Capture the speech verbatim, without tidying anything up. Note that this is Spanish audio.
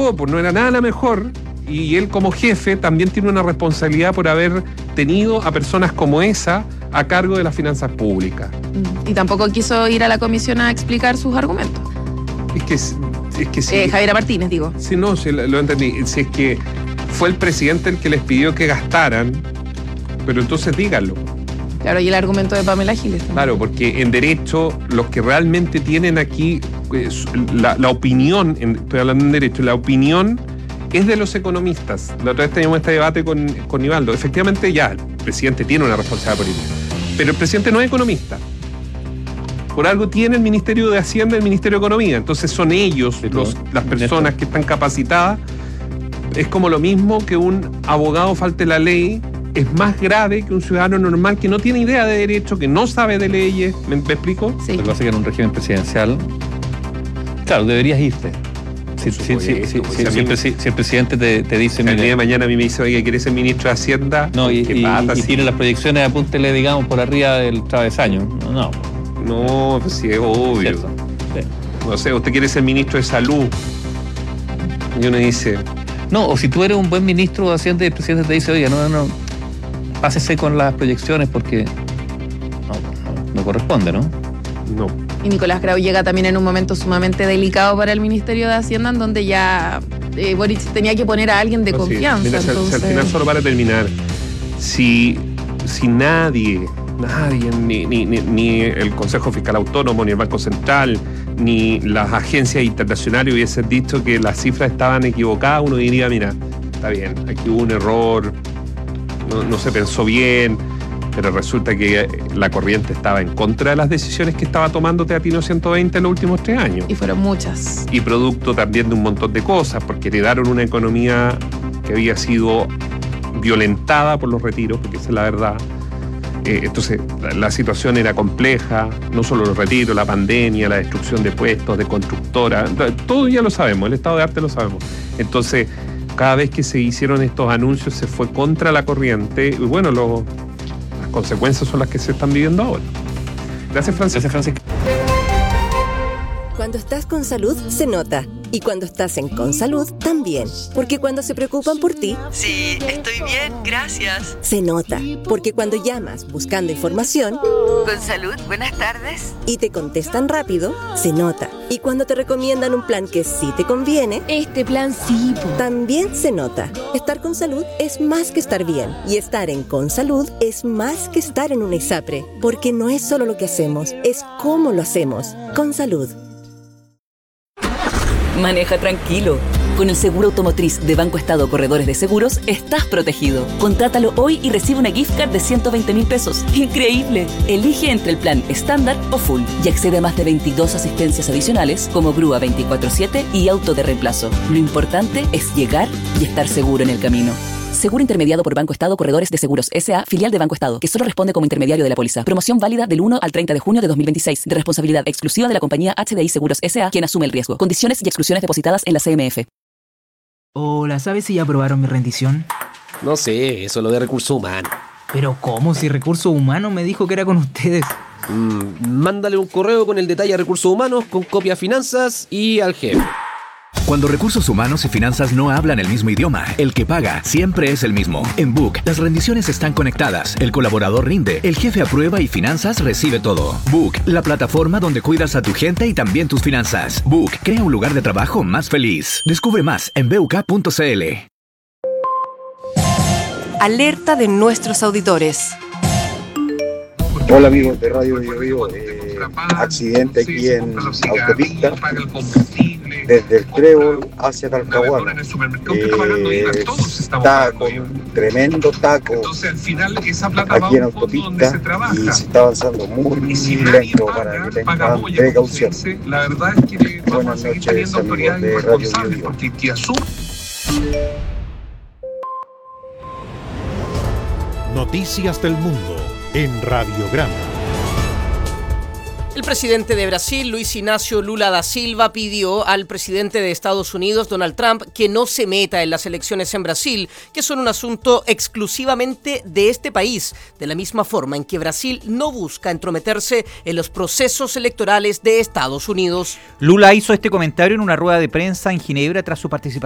equivocó, pues no era nada la mejor, y él como jefe también tiene una responsabilidad por haber tenido a personas como esa a cargo de las finanzas públicas. Y tampoco quiso ir a la comisión a explicar sus argumentos. Es que, es que sí. Eh, Javiera Martínez, digo. Sí, no, sí, lo entendí. Si es que fue el presidente el que les pidió que gastaran, pero entonces díganlo. Claro, y el argumento de Pamela Giles también. Claro, porque en derecho, los que realmente tienen aquí pues, la, la opinión, en, estoy hablando en derecho, la opinión es de los economistas. La otra vez teníamos este debate con, con Ibaldo. Efectivamente, ya, el presidente tiene una responsabilidad política, pero el presidente no es economista. Por algo tiene el Ministerio de Hacienda y el Ministerio de Economía. Entonces son ellos, los, las personas que están capacitadas. Es como lo mismo que un abogado falte la ley. Es más grave que un ciudadano normal que no tiene idea de derecho, que no sabe de leyes. ¿Me, me explico? Sí. Lo que pasa es que en un régimen presidencial, claro, deberías irte. Si, si, si, si, si, si, si, el, si el presidente te, te dice... Si el día de mañana a mí me dice, oye, ¿quieres ser ministro de Hacienda? No, y, y, pasa, y, y tiene las proyecciones, apúntele, digamos, por arriba del travesaño. No, no. No, pues sí, es obvio. Sí. No sé, usted quiere ser ministro de Salud. Y uno dice... No, o si tú eres un buen ministro de Hacienda y el presidente te dice, oiga, no, no, pásese con las proyecciones porque no, no, no corresponde, ¿no? No. Y Nicolás Grau llega también en un momento sumamente delicado para el Ministerio de Hacienda, en donde ya eh, Boric tenía que poner a alguien de no, confianza. Sí. Mira, entonces... al final, solo para terminar, si, si nadie, nadie, ni, ni, ni, ni el Consejo Fiscal Autónomo, ni el Banco Central, ni las agencias internacionales hubiesen dicho que las cifras estaban equivocadas, uno diría, mira, está bien, aquí hubo un error, no, no se pensó bien, pero resulta que la corriente estaba en contra de las decisiones que estaba tomando Teatino ciento veinte en los últimos tres años. Y fueron muchas. Y producto también de un montón de cosas, porque heredaron una economía que había sido violentada por los retiros, porque esa es la verdad. Eh, entonces, la, la situación era compleja, no solo los retiros, la pandemia, la destrucción de puestos, de constructoras, todo ya lo sabemos, el estado de arte lo sabemos. Entonces, cada vez que se hicieron estos anuncios se fue contra la corriente, y bueno, lo, las consecuencias son las que se están viviendo ahora. Gracias, Francisco. Gracias, Francisco. Cuando estás con salud, se nota. Y cuando estás en Consalud, también. Porque cuando se preocupan por ti... Sí, estoy bien, gracias. Se nota. Porque cuando llamas buscando información... Consalud, buenas tardes. Y te contestan rápido, se nota. Y cuando te recomiendan un plan que sí te conviene... Este plan sí, po. También se nota. Estar con salud es más que estar bien. Y estar en Consalud es más que estar en una ISAPRE. Porque no es solo lo que hacemos, es cómo lo hacemos. Consalud. Maneja tranquilo. Con el seguro automotriz de Banco Estado Corredores de Seguros, estás protegido. Contrátalo hoy y recibe una gift card de ciento veinte mil pesos. ¡Increíble! Elige entre el plan estándar o full y accede a más de veintidós asistencias adicionales como grúa veinticuatro siete y auto de reemplazo. Lo importante es llegar y estar seguro en el camino. Seguro intermediado por Banco Estado Corredores de Seguros S A, filial de Banco Estado, que solo responde como intermediario de la póliza. Promoción válida del uno al treinta de junio de dos mil veintiséis, de responsabilidad exclusiva de la compañía H D I Seguros S A, quien asume el riesgo. Condiciones y exclusiones depositadas en la C M F. Hola, ¿sabes si ya aprobaron mi rendición? No sé, eso es lo de recursos humanos. ¿Pero cómo? Si Recursos Humanos me dijo que era con ustedes. Mm, mándale un correo con el detalle a Recursos Humanos, con copia a Finanzas y al jefe. Cuando Recursos Humanos y Finanzas no hablan el mismo idioma, el que paga siempre es el mismo. En Book, las rendiciones están conectadas, el colaborador rinde, el jefe aprueba y Finanzas recibe todo. Book, la plataforma donde cuidas a tu gente y también tus finanzas. Book, crea un lugar de trabajo más feliz. Descubre más en b u k punto c l. Alerta de nuestros auditores. Hola amigos de Radio Bio Bio, eh, accidente aquí en autopista desde el Trébol hacia Talcahuano, eh, está con un tremendo taco aquí en autopista y se está avanzando muy lento para que tengan precaución. Buenas noches amigos de Radio Bio Bio. Noticias del Mundo en Radiograma. El presidente de Brasil, Luis Inácio Lula da Silva, pidió al presidente de Estados Unidos, Donald Trump, que no se meta en las elecciones en Brasil, que son un asunto exclusivamente de este país, de la misma forma en que Brasil no busca entrometerse en los procesos electorales de Estados Unidos. Lula hizo este comentario en una rueda de prensa en Ginebra tras su participación